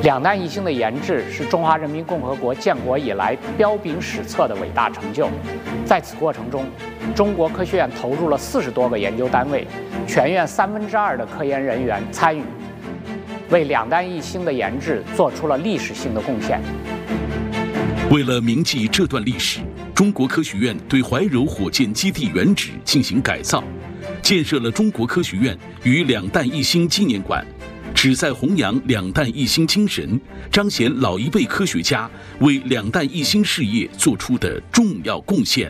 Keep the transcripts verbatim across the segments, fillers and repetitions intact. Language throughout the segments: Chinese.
两弹一星的研制是中华人民共和国建国以来彪炳史册的伟大成就。在此过程中，中国科学院投入了四十多个研究单位，全院三分之二的科研人员参与，为两弹一星的研制做出了历史性的贡献。 为了铭记这段历史，中国科学院对怀柔火箭基地原址进行改造，建设了中国科学院与两弹一星纪念馆，旨在弘扬两弹一星精神，彰显老一辈科学家为两弹一星事业做出的重要贡献。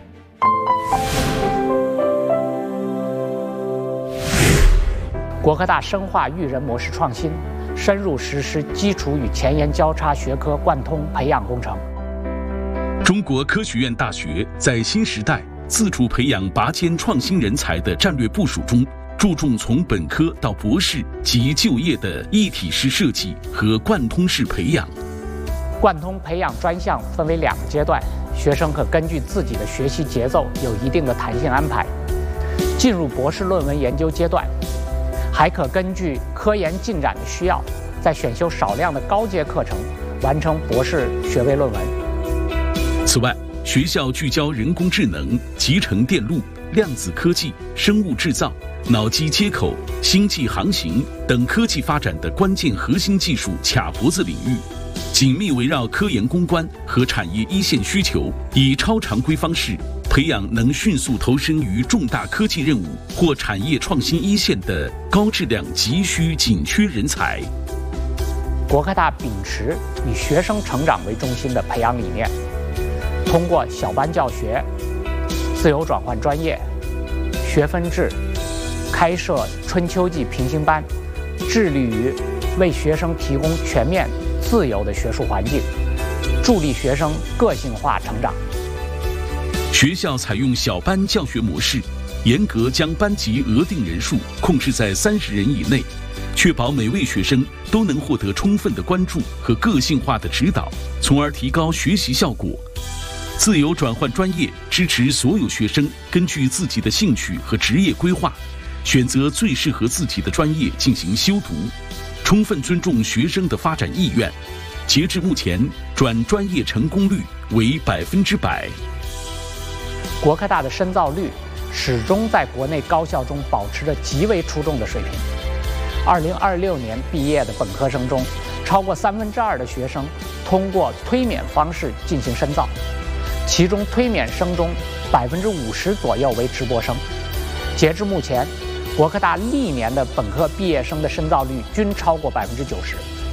国科大深化育人模式创新，深入实施基础与前沿交叉学科贯通培养工程。 中国科学院大学在新时代自主培养拔尖创新人才的战略部署中，注重从本科到博士及就业的一体式设计和贯通式培养。 贯通培养专项分为两个阶段，学生可根据自己的学习节奏有一定的弹性安排。进入博士论文研究阶段，还可根据科研进展的需要，在选修少量的高阶课程，完成博士学位论文。 此外，学校聚焦人工智能、集成电路、量子科技、生物制造、脑机接口、星际航行等科技发展的关键核心技术卡脖子领域，紧密围绕科研攻关和产业一线需求，以超常规方式培养能迅速投身于重大科技任务或产业创新一线的高质量急需紧缺人才。 国科大秉持以学生成长为中心的培养理念，通过小班教学、自由转换专业、学分制，开设春秋季平行班，致力于为学生提供全面自由的学术环境，助力学生个性化成长。 学校采用小班教学模式，严格将班级额定人数控制在三十人以内，确保每位学生都能获得充分的关注和个性化的指导，从而提高学习效果。自由转换专业支持所有学生根据自己的兴趣和职业规划，选择最适合自己的专业进行修读，充分尊重学生的发展意愿。截至目前，转专业成功率为百分之百。 国科大的深造率始终在国内高校中保持着极为出众的水平。二零二六年毕业的本科生中，超过三分之二的学生通过推免方式进行深造，其中推免生中百分之五十左右为直博生。截至目前，国科大历年的本科毕业生的深造率均超过百分之九十，